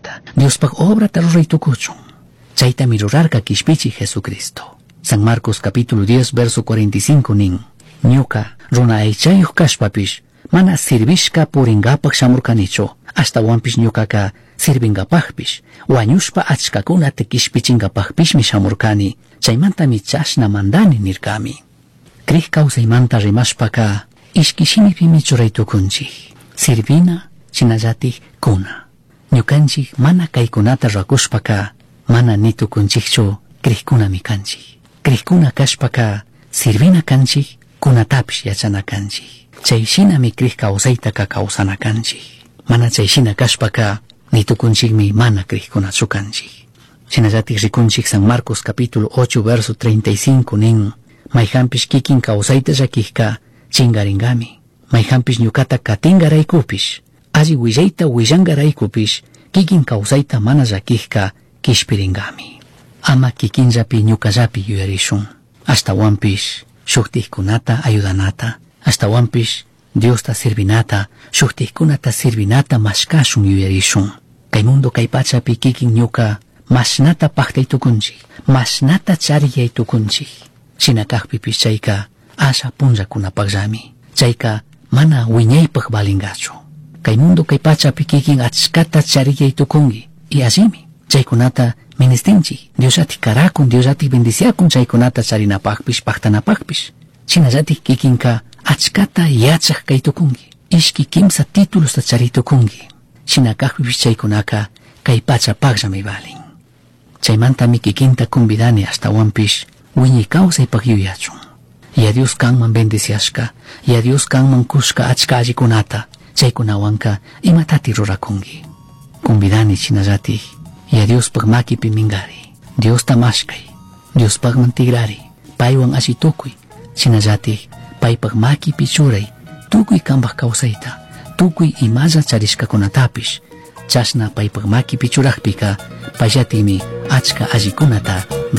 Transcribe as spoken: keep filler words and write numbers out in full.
Diosninchikta. Diospak obrata ruraytukuchun. Chaytami rurarka kishpichi Jesucristo. San Marcos capítulo diez verso cuarenta y cinco nin. Ñuka runa aychayuq kashpapish mana sirvishka puringapak shamurkanichu. Hasta wanpish ñukaka sirvingapakpish wañushpa achkakunata kishpichinkapakpishmi shamurkani. Chaymantami chashna mandani nirkami. Krij kawsaymanta rimashpaka ishkishimipimi churaytukunchik. Sirvina chinallatik kuna. Ñukanchik mana kaykunata rakushpaka mana nitukunchikchu krijkunami kanchik. Krijkuna kashpaka sirvina kanchik kunatapish yachana kanchik. Chayshinami krij kawsaytaka kawsana kanchik. Mana chayshina kashpaka nitukunchikmi mana krijkunachu kanchik. Shinallatik rikunchik San Marcos capítulo ocho verso treinta y cinco nin. Mayhampish kikin kawsayta llakijka chingaringami. Mayhampish ñukata katingaraykupish alli willayta willangaraykupish kikin kawsayta mana llakijka kishpiringami. Ama kikinllapi ñukallapi yuyarishun. Hasta wanpish shuktijkunata ayudanata. Hasta wanpish Diosta sirvinata, shuktijkunata sirvinata mashkashun yuyarishun. Kay mundo kay pachapi kikin ñuka mashnata paktaytukunchik, mashnata chariyaytukunchik. Shinakakpipish chayka asha punllakunapakllami. Chayka mana wiñaypaq balingachu. Kay mundo kay pachapi kikin achkata chariyaytukungi. Y allimi chaykunata ministinchik. Diosati karakun, Diosati bendiciakun chaykunata charinapakpish, paktanapakpish. Shinallatik kikinka achkata yachaq kaytukungi. Ishki kimsa titulosta charitukungi. Shinakakpipish chaykunaka kay pachapaqllami balin. Chaymantami kikinta convidani hasta wanpish wiñi kawsaypaq yuyachun. Y a Dios kanman bendiciashka, y a Dios kanman kushka achka allikunata, chaykunawanka imatati rurakungi. Convidani chinallatik, y a Dios paq makipi mingari, Dios tamashkay, Dios paqman tigrari, paywan alli tukuy, chinallatik paypaq makipi churay, tukuy kanpaq kawsayta, tukuy imalla charishkakunatapish, chashna paypaq makipi churaqpika, payllatimi achka allikunata